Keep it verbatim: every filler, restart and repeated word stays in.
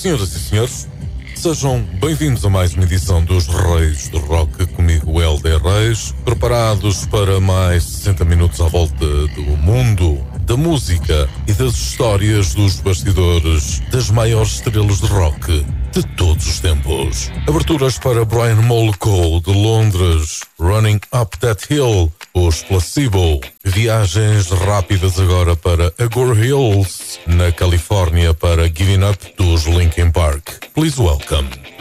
Senhoras e senhores, sejam bem-vindos a mais uma edição dos Reis do Rock, comigo Helder Reis, preparados para mais sessenta minutos à volta do mundo, da música e das histórias dos bastidores das maiores estrelas de rock de todos os tempos. Aberturas para Brian Molko de Londres, Running Up That Hill, os Placebo. Viagens rápidas agora para Agoura Hills, na Califórnia, para Giving Up dos Linkin Park. Please welcome